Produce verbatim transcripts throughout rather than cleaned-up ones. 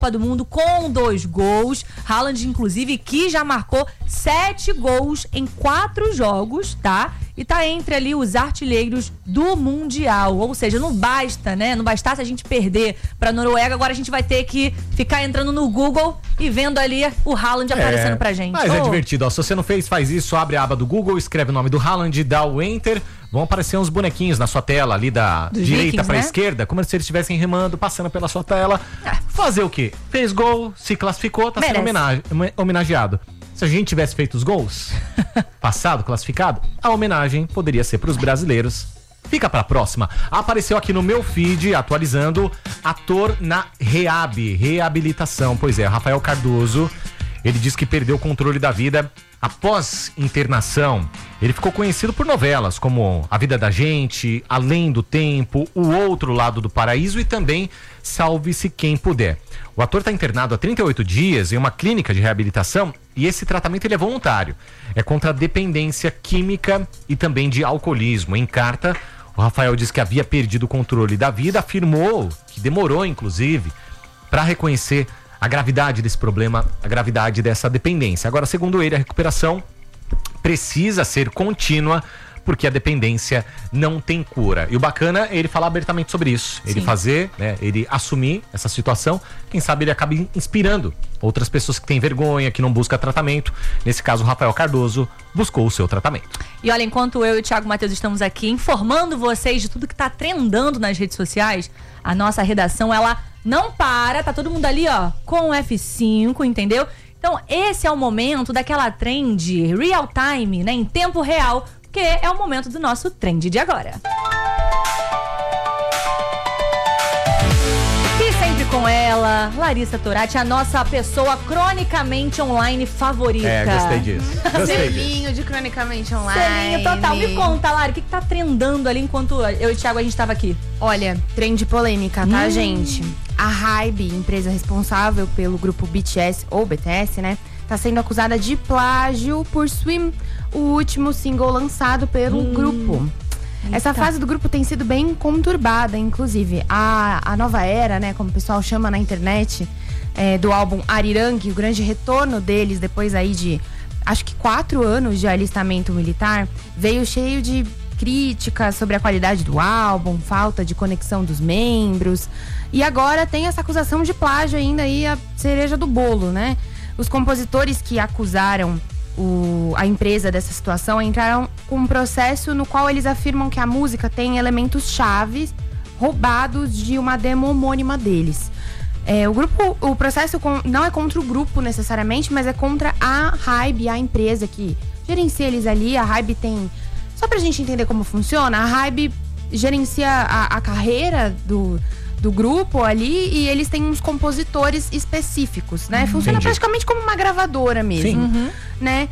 Copa do Mundo com dois gols. Haaland, inclusive, que já marcou sete gols em quatro jogos, tá? E tá entre ali os artilheiros do Mundial. Ou seja, não basta, né? Não bastasse a gente perder pra Noruega, agora a gente vai ter que ficar entrando no Google e vendo ali o Haaland aparecendo é, pra gente. Mas oh. é divertido, ó. Se você não fez, faz isso, abre a aba do Google, escreve o nome do Haaland, dá o Enter. Vão aparecer uns bonequinhos na sua tela, ali da Dos direita Vikings, pra né? esquerda, como se eles estivessem remando, passando pela sua tela. Ah. Fazer o quê? Fez gol, se classificou, tá Merece. sendo homenage, homenageado. Se a gente tivesse feito os gols, passado, classificado, a homenagem poderia ser pros brasileiros. Fica pra próxima. Apareceu aqui no meu feed, atualizando, ator na Rehab, reabilitação. Pois é, Rafael Cardoso, ele diz que perdeu o controle da vida após internação. Ele ficou conhecido por novelas como A Vida da Gente, Além do Tempo, O Outro Lado do Paraíso e também Salve-se Quem Puder. O ator está internado há trinta e oito dias em uma clínica de reabilitação e esse tratamento ele é voluntário. É contra a dependência química e também de alcoolismo. Em carta, o Rafael diz que havia perdido o controle da vida, afirmou que demorou, inclusive, para reconhecer a gravidade desse problema, a gravidade dessa dependência. Agora, segundo ele, a recuperação precisa ser contínua, porque a dependência não tem cura. E o bacana é ele falar abertamente sobre isso. Ele Sim. fazer, né, ele assumir essa situação. Quem sabe ele acaba inspirando outras pessoas que têm vergonha, que não buscam tratamento. Nesse caso, o Rafael Cardoso buscou o seu tratamento. E olha, enquanto eu e o Thiago Matheus estamos aqui informando vocês de tudo que tá trendando nas redes sociais, a nossa redação, ela não para, tá todo mundo ali, ó, com o F cinco, entendeu? Então, esse é o momento daquela trend real time, né, em tempo real, que é o momento do nosso trend de agora. E sempre com ela, Larissa Torati, a nossa pessoa cronicamente online favorita. É, gostei disso. Gostei Selinho de cronicamente online. Selinho total. Me conta, Lari, o que, que tá trendando ali enquanto eu e o Thiago a gente tava aqui? Olha, trend polêmica, tá, hum. gente? A Hybe, empresa responsável pelo grupo B T S, ou B T S, né? Tá sendo acusada de plágio por Swim, o último single lançado pelo hum. grupo. Eita. Essa fase do grupo tem sido bem conturbada, inclusive. A, a nova era, né, como o pessoal chama na internet, é, do álbum Arirang, o grande retorno deles depois aí de, acho que quatro anos de alistamento militar, veio cheio de críticas sobre a qualidade do álbum, falta de conexão dos membros. E agora tem essa acusação de plágio ainda aí, a cereja do bolo, né? Os compositores que acusaram o, a empresa dessa situação entraram com um processo no qual eles afirmam que a música tem elementos chaves roubados de uma demo homônima deles. É, o grupo, o processo com, não é contra o grupo necessariamente, mas é contra a Hybe, a empresa que gerencia eles ali. A Hybe tem... Só pra gente entender como funciona, a Hybe gerencia a, a carreira do... do grupo ali, e eles têm uns compositores específicos, né? Funciona Entendi. praticamente como uma gravadora mesmo, uhum. né?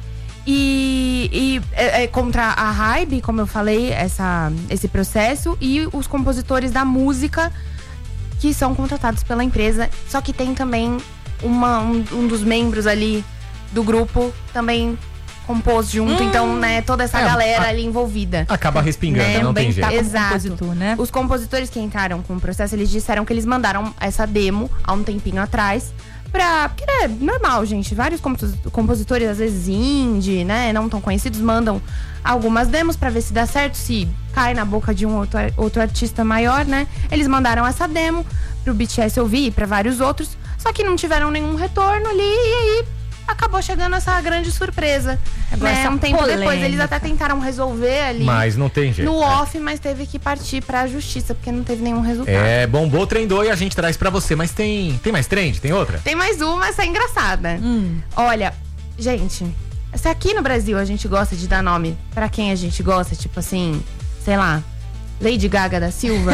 E, e é, é contra a Hybe, como eu falei, essa, esse processo, e os compositores da música que são contratados pela empresa. Só que tem também uma, um, um dos membros ali do grupo também compôs junto, hum. então, né, toda essa é, galera a, ali envolvida. Acaba respingando, né? Não tem jeito. Tá Exato. Compositor, né? Os compositores que entraram com o processo, eles disseram que eles mandaram essa demo há um tempinho atrás pra... Porque é normal, gente. Vários compositores, às vezes indie, né, não tão conhecidos, mandam algumas demos pra ver se dá certo, se cai na boca de um outro, outro artista maior, né? Eles mandaram essa demo pro B T S ouvir e pra vários outros, só que não tiveram nenhum retorno ali, e aí acabou chegando essa grande surpresa. Agora, né? Um tempo polêmica. Depois, eles até tentaram resolver ali. Mas não tem jeito. No off, é. mas teve que partir pra justiça, porque não teve nenhum resultado. É, bombou, trendou e a gente traz pra você. Mas tem, tem mais trend? Tem outra? Tem mais uma, essa é engraçada. Hum. Olha, gente, se aqui no Brasil a gente gosta de dar nome pra quem a gente gosta, tipo assim, sei lá, Lady Gaga da Silva.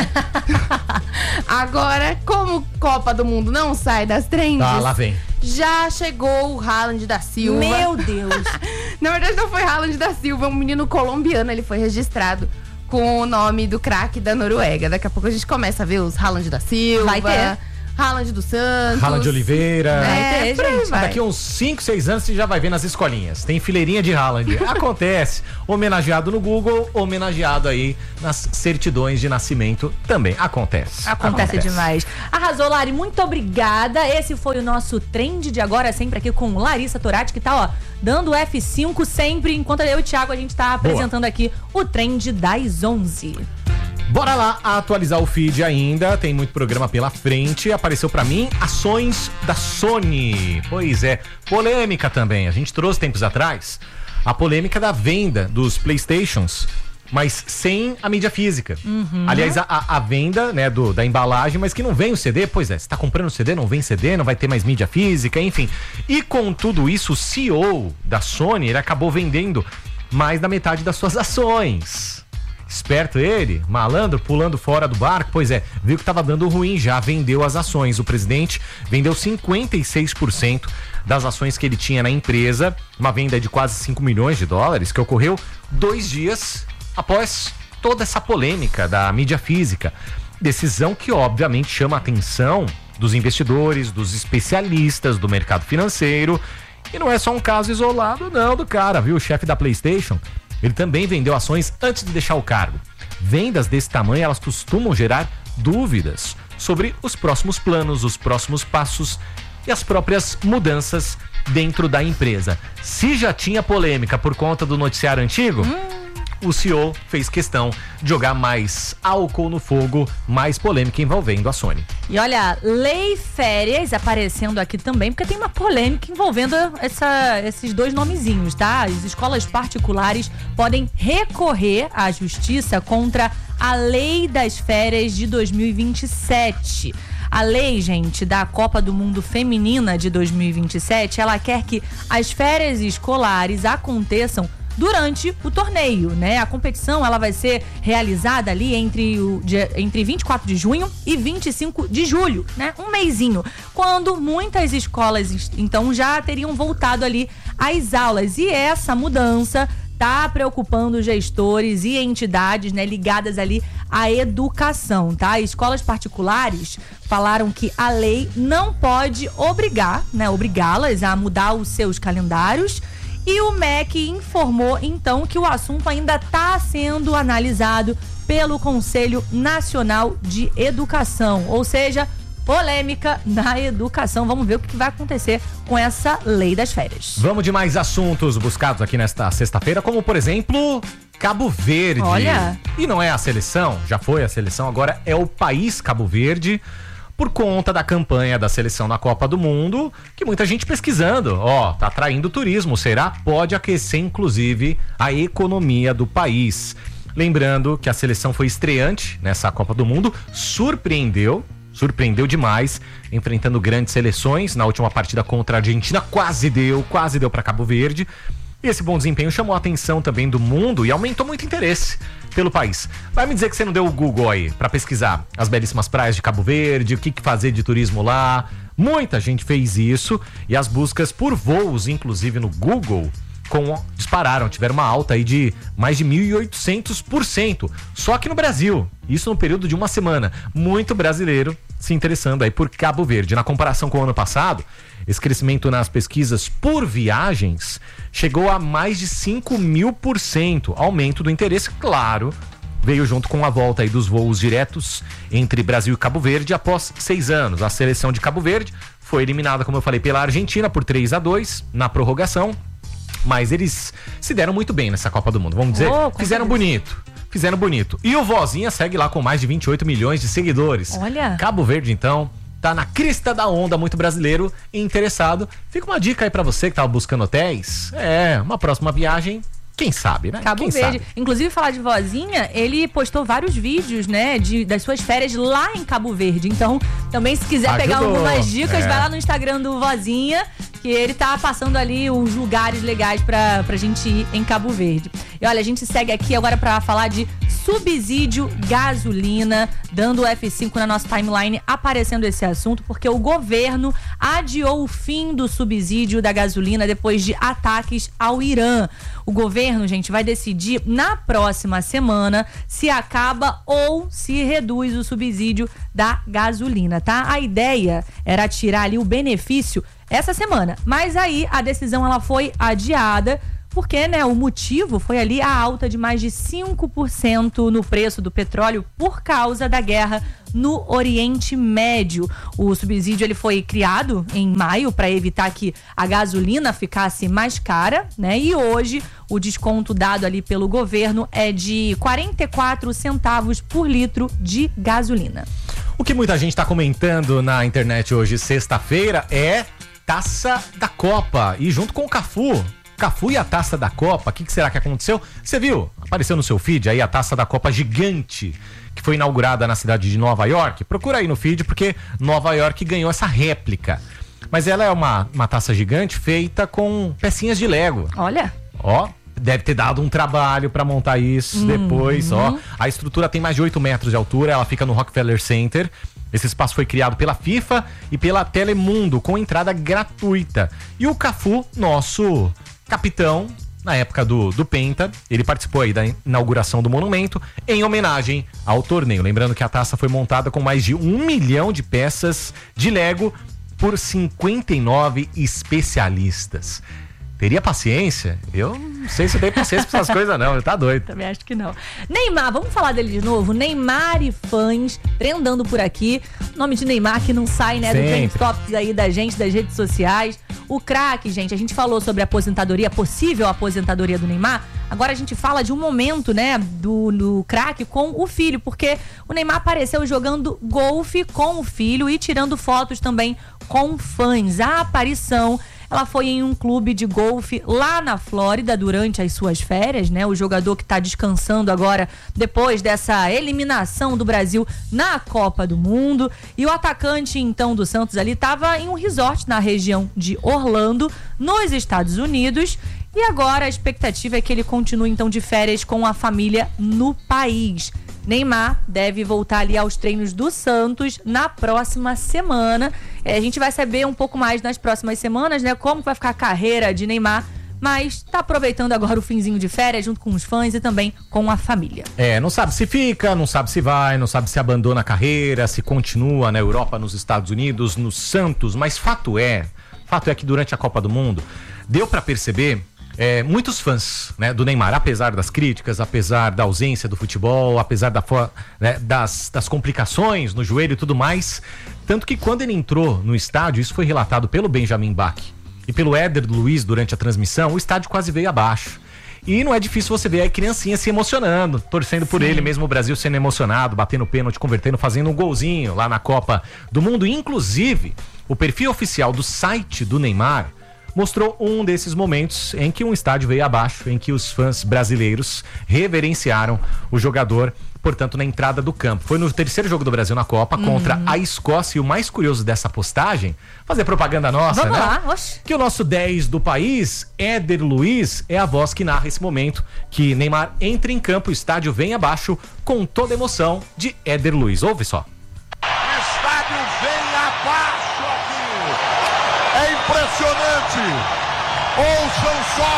Agora, como Copa do Mundo não sai das trends, tá, lá vem. Já chegou o Haaland da Silva. Meu Deus. Na verdade não foi Haaland da Silva, é um menino colombiano. Ele foi registrado com o nome do craque da Noruega. Daqui a pouco a gente começa a ver os Haaland da Silva. Vai ter. Haaland dos Santos. Haaland de Oliveira. É, É, por aí gente, vai. Daqui uns cinco, seis anos você já vai ver nas escolinhas. Tem fileirinha de Haaland. Acontece. Homenageado no Google, homenageado aí nas certidões de nascimento também. Acontece. Acontece demais. Arrasou, Lari. Muito obrigada. Esse foi o nosso Trend de Agora, sempre aqui com Larissa Torati, que tá, ó, dando F cinco sempre, enquanto eu e o Thiago, a gente tá apresentando aqui o Trend das onze. Bora lá atualizar o feed ainda, tem muito programa pela frente. Apareceu pra mim ações da Sony. Pois é, polêmica também. A gente trouxe tempos atrás a polêmica da venda dos PlayStations, mas sem a mídia física. Uhum. Aliás, a, a venda, né, do, da embalagem, mas que não vem o C D. Pois é, você tá comprando o C D, não vem C D, não vai ter mais mídia física, enfim. E com tudo isso, o C E O da Sony, ele acabou vendendo mais da metade das suas ações. Esperto ele, malandro, pulando fora do barco. Pois é, viu que tava dando ruim, já vendeu as ações. O presidente vendeu cinquenta e seis por cento das ações que ele tinha na empresa, uma venda de quase cinco milhões de dólares, que ocorreu dois dias após toda essa polêmica da mídia física. Decisão que obviamente chama a atenção dos investidores, dos especialistas do mercado financeiro. E não é só um caso isolado não do cara, viu? O chefe da PlayStation, ele também vendeu ações antes de deixar o cargo. Vendas desse tamanho, elas costumam gerar dúvidas sobre os próximos planos, os próximos passos e as próprias mudanças dentro da empresa. Se já tinha polêmica por conta do noticiário antigo, hum. o C E O fez questão de jogar mais álcool no fogo, mais polêmica envolvendo a Sony. E olha, Lei Férias aparecendo aqui também, porque tem uma polêmica envolvendo essa, esses dois nomezinhos, tá? As escolas particulares podem recorrer à justiça contra a Lei das Férias de dois mil e vinte e sete. A lei, gente, da Copa do Mundo Feminina de dois mil e vinte e sete, ela quer que as férias escolares aconteçam durante o torneio, né? A competição, ela vai ser realizada ali entre, o, dia, entre vinte e quatro de junho e vinte e cinco de julho, né? Um mesinho, quando muitas escolas, então, já teriam voltado ali às aulas. E essa mudança tá preocupando gestores e entidades, né, ligadas ali à educação, tá? Escolas particulares falaram que a lei não pode obrigar, né, obrigá-las a mudar os seus calendários. E o M E C informou, então, que o assunto ainda está sendo analisado pelo Conselho Nacional de Educação, ou seja, polêmica na educação. Vamos ver o que vai acontecer com essa lei das férias. Vamos de mais assuntos buscados aqui nesta sexta-feira, como, por exemplo, Cabo Verde. Olha. E não é a seleção, já foi a seleção, agora é o país Cabo Verde, por conta da campanha da seleção na Copa do Mundo, que muita gente pesquisando, ó, tá atraindo turismo, será? Pode aquecer, inclusive, a economia do país. Lembrando que a seleção foi estreante nessa Copa do Mundo, surpreendeu, surpreendeu demais, enfrentando grandes seleções. Na última partida contra a Argentina, quase deu, quase deu para Cabo Verde. E esse bom desempenho chamou a atenção também do mundo e aumentou muito interesse pelo país. Vai me dizer que você não deu o Google aí pra pesquisar as belíssimas praias de Cabo Verde, o que, que fazer de turismo lá. Muita gente fez isso e as buscas por voos, inclusive no Google, com, dispararam, tiveram uma alta aí de mais de mil e oitocentos por cento. Só aqui no Brasil, isso no período de uma semana. Muito brasileiro se interessando aí por Cabo Verde. Na comparação com o ano passado, esse crescimento nas pesquisas por viagens chegou a mais de cinco mil por cento. Aumento do interesse, claro, veio junto com a volta aí dos voos diretos entre Brasil e Cabo Verde após seis anos. A seleção de Cabo Verde foi eliminada, como eu falei, pela Argentina por três a dois na prorrogação, mas eles se deram muito bem nessa Copa do Mundo, vamos dizer, oh, fizeram bonito. Fizeram bonito. E o Vozinha segue lá com mais de vinte e oito milhões de seguidores. Olha. Cabo Verde, então, tá na crista da onda, muito brasileiro e interessado. Fica uma dica aí pra você que tava buscando hotéis. É, uma próxima viagem, quem sabe, né? Cabo quem Verde. Sabe? Inclusive, falar de Vozinha, ele postou vários vídeos, né, de, das suas férias lá em Cabo Verde. Então, também se quiser Ajudou. pegar algumas dicas, é. vai lá no Instagram do Vozinha, porque ele tá passando ali os lugares legais pra, pra gente ir em Cabo Verde. E olha, a gente segue aqui agora pra falar de subsídio gasolina, dando o F cinco na nossa timeline, aparecendo esse assunto, porque o governo adiou o fim do subsídio da gasolina depois de ataques ao Irã. O governo, gente, vai decidir na próxima semana se acaba ou se reduz o subsídio da gasolina, tá? A ideia era tirar ali o benefício essa semana, mas aí a decisão ela foi adiada, porque, né, o motivo foi ali a alta de mais de cinco por cento no preço do petróleo por causa da guerra no Oriente Médio. O subsídio ele foi criado em maio para evitar que a gasolina ficasse mais cara, né? E hoje o desconto dado ali pelo governo é de quarenta e quatro centavos por litro de gasolina. O que muita gente está comentando na internet hoje, sexta-feira, é Taça da Copa. E junto com o Cafu. Cafu e a Taça da Copa, o que, que será que aconteceu? Você viu? Apareceu no seu feed aí a Taça da Copa gigante, que foi inaugurada na cidade de Nova York. Procura aí no feed, porque Nova York ganhou essa réplica. Mas ela é uma, uma taça gigante feita com pecinhas de Lego. Olha. Ó, deve ter dado um trabalho pra montar isso uhum. depois, ó. A estrutura tem mais de oito metros de altura, ela fica no Rockefeller Center. Esse espaço foi criado pela FIFA e pela Telemundo, com entrada gratuita. E o Cafu, nosso capitão, na época do, do Penta, ele participou aí da inauguração do monumento em homenagem ao torneio. Lembrando que a taça foi montada com mais de um milhão de peças de Lego por cinquenta e nove especialistas. Teria paciência? Eu não sei se tem paciência pra essas coisas não, tá doido. Também acho que não. Neymar, vamos falar dele de novo? Neymar e fãs trendando por aqui. O nome de Neymar que não sai, né, Sempre. do trend topics aí da gente, das redes sociais. O craque, gente, a gente falou sobre a aposentadoria, possível aposentadoria do Neymar. Agora a gente fala de um momento, né, do, do craque com o filho, porque o Neymar apareceu jogando golfe com o filho e tirando fotos também com fãs. A aparição, ela foi em um clube de golfe lá na Flórida durante as suas férias, né? O jogador que tá descansando agora depois dessa eliminação do Brasil na Copa do Mundo. E o atacante, então, do Santos ali tava em um resort na região de Orlando, nos Estados Unidos. E agora a expectativa é que ele continue, então, de férias com a família no país. Neymar deve voltar ali aos treinos do Santos na próxima semana. É, a gente vai saber um pouco mais nas próximas semanas, né? Como vai ficar a carreira de Neymar. Mas tá aproveitando agora o finzinho de férias junto com os fãs e também com a família. É, não sabe se fica, não sabe se vai, não sabe se abandona a carreira, se continua na Europa, nos Estados Unidos, no Santos. Mas fato é, fato é que durante a Copa do Mundo deu pra perceber É, muitos fãs, né, do Neymar, apesar das críticas, apesar da ausência do futebol, apesar da, né, das, das complicações no joelho e tudo mais, tanto que quando ele entrou no estádio, isso foi relatado pelo Benjamin Bach e pelo Éder Luiz durante a transmissão, o estádio quase veio abaixo. E não é difícil você ver a criancinha se emocionando, torcendo por Sim. ele, mesmo o Brasil sendo emocionado, batendo pênalti, convertendo, fazendo um golzinho lá na Copa do Mundo. Inclusive, o perfil oficial do site do Neymar mostrou um desses momentos em que um estádio veio abaixo, em que os fãs brasileiros reverenciaram o jogador, portanto, na entrada do campo. Foi no terceiro jogo do Brasil na Copa, uhum. contra a Escócia. E o mais curioso dessa postagem, fazer propaganda nossa, Vamos né? lá, oxe. Que o nosso dez do país, Éder Luiz, é a voz que narra esse momento que Neymar entra em campo, o estádio vem abaixo, com toda a emoção de Éder Luiz. Ouve só. O estádio vem abaixo aqui. É impressionante. Ouçam só.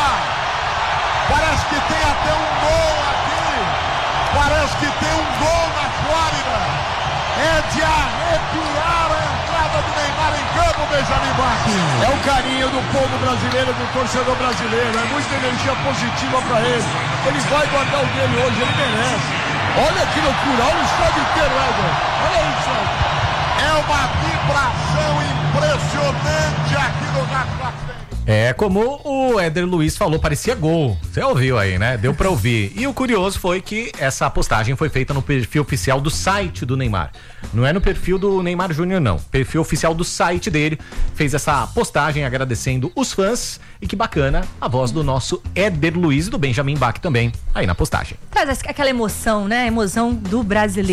Parece que tem até um gol aqui. Parece que tem um gol na Flórida. É de arrepiar a entrada do Neymar em campo, Benjamin Bach. É o carinho do povo brasileiro, do torcedor brasileiro. É muita energia positiva para ele. Ele vai guardar o dele hoje, ele merece. Olha que loucura, olha o estádio inteiro, Éder. Olha isso. É uma vibração impressionante aqui no Gato. É, como o Éder Luiz falou, parecia gol. Você ouviu aí, né? Deu pra ouvir. E o curioso foi que essa postagem foi feita no perfil oficial do site do Neymar. Não é no perfil do Neymar Júnior, não. Perfil oficial do site dele. Fez essa postagem agradecendo os fãs. E que bacana, a voz do nosso Éder Luiz e do Benjamin Bach também, aí na postagem. Traz aquela emoção, né? A emoção do brasileiro.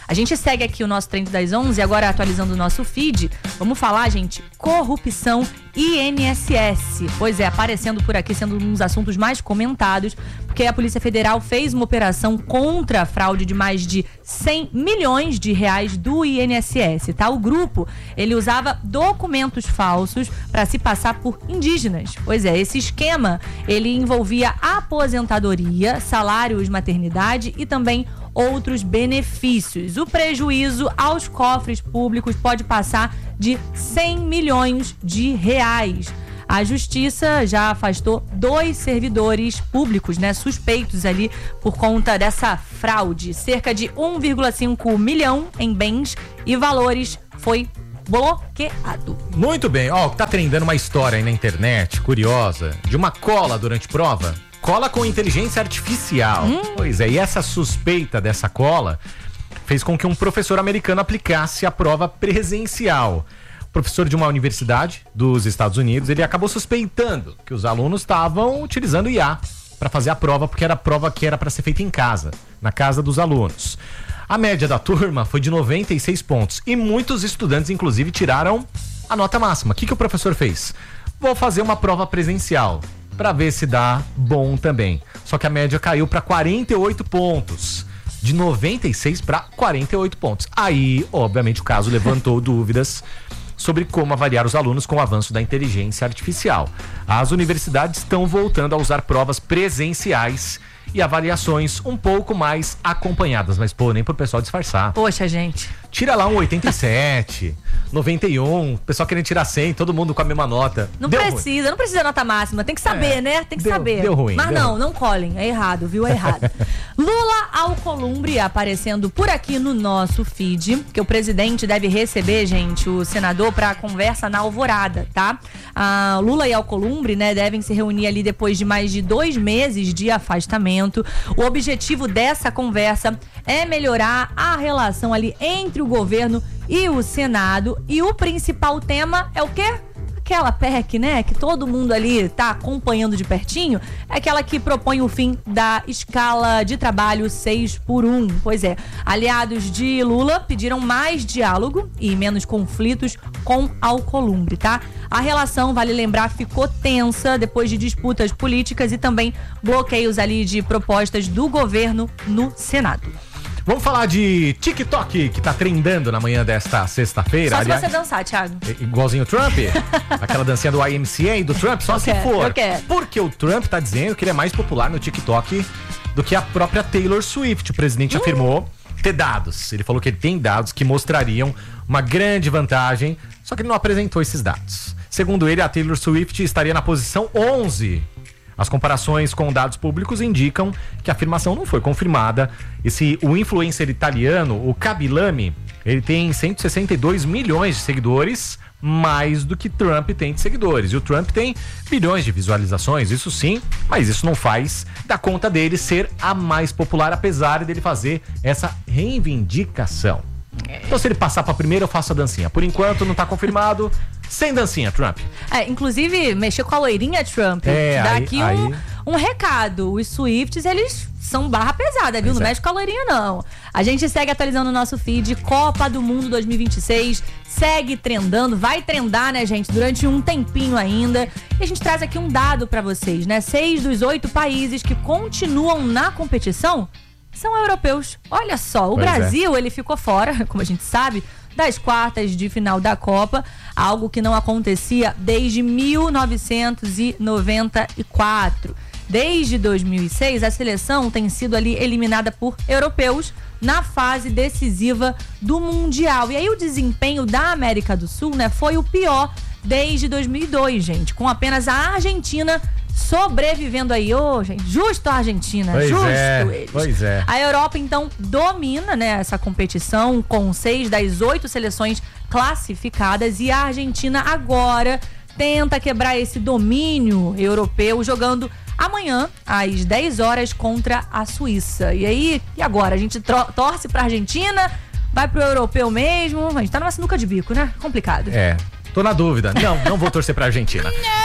A gente segue aqui o nosso Trend das onze, agora atualizando o nosso feed. Vamos falar, gente, corrupção I N S S. Pois é, aparecendo por aqui, sendo um dos assuntos mais comentados, porque a Polícia Federal fez uma operação contra a fraude de mais de cem milhões de reais do I N S S, tá? O grupo, ele usava documentos falsos para se passar por indígenas. Pois é, esse esquema, ele envolvia aposentadoria, salários, maternidade e também outros benefícios. O prejuízo aos cofres públicos pode passar de cem milhões de reais. A justiça já afastou dois servidores públicos, né, suspeitos ali por conta dessa fraude. Cerca de um vírgula cinco milhão em bens e valores foi bloqueado. Muito bem. Ó, tá trendando uma história aí na internet, curiosa, de uma cola durante prova. Cola com inteligência artificial. Hum. Pois é, e essa suspeita dessa cola fez com que um professor americano aplicasse a prova presencial. Professor de uma universidade dos Estados Unidos, ele acabou suspeitando que os alunos estavam utilizando I A para fazer a prova, porque era a prova que era para ser feita em casa, na casa dos alunos. A média da turma foi de noventa e seis pontos e muitos estudantes, inclusive, tiraram a nota máxima. O que, que o professor fez? Vou fazer uma prova presencial para ver se dá bom também. Só que a média caiu para quarenta e oito pontos. De noventa e seis para quarenta e oito pontos. Aí, obviamente, o caso levantou dúvidas sobre como avaliar os alunos com o avanço da inteligência artificial. As universidades estão voltando a usar provas presenciais e avaliações um pouco mais acompanhadas, mas pô, nem pro pessoal disfarçar. Poxa, gente. Tira lá um oitenta e sete, noventa e um, o pessoal querendo tirar cem, todo mundo com a mesma nota. Não deu precisa, ruim. não precisa nota máxima, tem que saber, é, né? Tem que deu, saber. Deu ruim. Mas deu não, ruim. não colhem, é errado, viu? É errado. Lula Alcolumbre aparecendo por aqui no nosso feed, que o presidente deve receber, gente, o senador para conversa na Alvorada, tá? Ah, Lula e Alcolumbre, né, devem se reunir ali depois de mais de dois meses de afastamento. O objetivo dessa conversa é melhorar a relação ali entre o governo e o Senado. E o principal tema é o quê? Aquela P E C, né, que todo mundo ali tá acompanhando de pertinho, é aquela que propõe o fim da escala de trabalho seis por um. Pois é, aliados de Lula pediram mais diálogo e menos conflitos com Alcolumbre, tá? A relação, vale lembrar, ficou tensa depois de disputas políticas e também bloqueios ali de propostas do governo no Senado. Vamos falar de TikTok, que tá trendando na manhã desta sexta-feira. Só se aliás, você dançar, Thiago. Igualzinho o Trump? Aquela dancinha do I M C A do Trump? Só eu se quero, for. eu quero. Porque o Trump tá dizendo que ele é mais popular no TikTok do que a própria Taylor Swift. O presidente uh. afirmou ter dados. Ele falou que ele tem dados que mostrariam uma grande vantagem, só que ele não apresentou esses dados. Segundo ele, a Taylor Swift estaria na posição onze. As comparações com dados públicos indicam que a afirmação não foi confirmada. Esse, o influencer italiano, o Kabilame, ele tem cento e sessenta e dois milhões de seguidores, mais do que Trump tem de seguidores. E o Trump tem bilhões de visualizações, isso sim, mas isso não faz da conta dele ser a mais popular, apesar dele fazer essa reivindicação. Então, se ele passar pra primeira, eu faço a dancinha. Por enquanto, não tá confirmado. Sem dancinha, Trump. É, inclusive, mexer com a loirinha Trump. É, dá aí, aqui aí... Um, um recado. Os Swifts, eles são barra pesada, viu? Pois não é. Mexe com a loirinha, não. A gente segue atualizando o nosso feed. Copa do Mundo dois mil e vinte e seis. Segue trendando. Vai trendar, né, gente? Durante um tempinho ainda. E a gente traz aqui um dado pra vocês, né? Seis dos oito países que continuam na competição são europeus. Olha só, o pois Brasil, é. ele ficou fora, como a gente sabe, das quartas de final da Copa, algo que não acontecia desde mil novecentos e noventa e quatro. Desde dois mil e seis, a seleção tem sido ali eliminada por europeus na fase decisiva do Mundial. E aí o desempenho da América do Sul, né, foi o pior desde dois mil e dois, gente, com apenas a Argentina sobrevivendo aí. Ô, oh, gente, justo a Argentina, pois justo é, eles. Pois é. A Europa, então, domina, né, essa competição com seis das oito seleções classificadas e a Argentina agora tenta quebrar esse domínio europeu jogando amanhã, às dez horas, contra a Suíça. E aí, e agora? A gente torce pra Argentina? Vai pro europeu mesmo? A gente tá numa sinuca de bico, né? Complicado. É, tô na dúvida. Não, não vou torcer pra Argentina.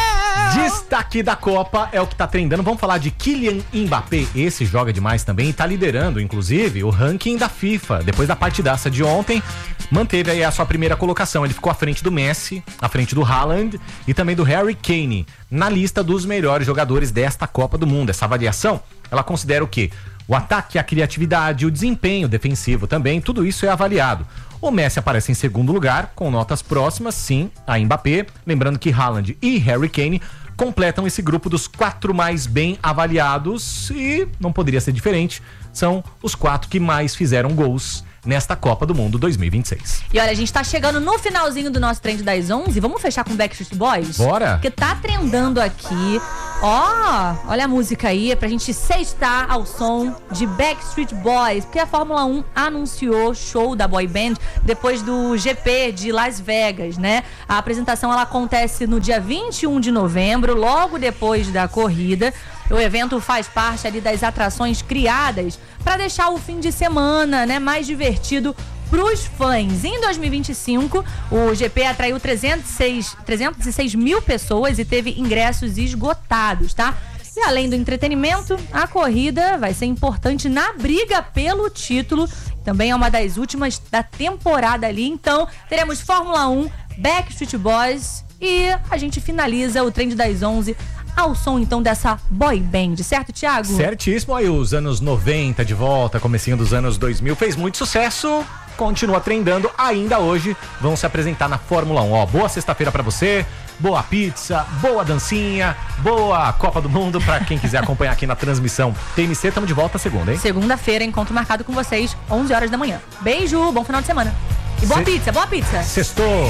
Destaque da Copa é o que tá trendando. Vamos falar de Kylian Mbappé. Esse joga demais também e tá liderando, inclusive, o ranking da FIFA. Depois da partidaça de ontem, manteve aí a sua primeira colocação. Ele ficou à frente do Messi, à frente do Haaland e também do Harry Kane, na lista dos melhores jogadores desta Copa do Mundo. Essa avaliação, ela considera o quê? O ataque, a criatividade, o desempenho defensivo também, tudo isso é avaliado. O Messi aparece em segundo lugar, com notas próximas, sim, a Mbappé. Lembrando que Haaland e Harry Kane completam esse grupo dos quatro mais bem avaliados e não poderia ser diferente. São os quatro que mais fizeram gols nesta Copa do Mundo dois mil e vinte e seis. E olha, a gente tá chegando no finalzinho do nosso Trend das onze. Vamos fechar com Backstreet Boys? Bora! Porque tá trendando aqui. Ó, olha a música aí, é pra gente sextar ao som de Backstreet Boys. Porque a Fórmula um anunciou show da boy band depois do G P de Las Vegas, né? A apresentação, ela acontece no dia vinte e um de novembro, logo depois da corrida. O evento faz parte ali das atrações criadas para deixar o fim de semana, né, mais divertido pros fãs. Em dois mil e vinte e cinco, o G P atraiu trezentos e seis mil pessoas e teve ingressos esgotados, tá? E além do entretenimento, a corrida vai ser importante na briga pelo título. Também é uma das últimas da temporada ali. Então, teremos Fórmula um, Backstreet Boys e a gente finaliza o Trend das onze ao som, então, dessa boy band, certo, Thiago? Certíssimo, aí os anos noventa de volta, comecinho dos anos dois mil, fez muito sucesso, continua trendando, ainda hoje vão se apresentar na Fórmula um. Ó, boa sexta-feira pra você, boa pizza, boa dancinha, boa Copa do Mundo pra quem quiser acompanhar aqui na transmissão T M C. Tamo de volta segunda, hein? Segunda-feira, encontro marcado com vocês, onze horas da manhã. Beijo, bom final de semana. E boa Se... pizza, boa pizza. Sextou.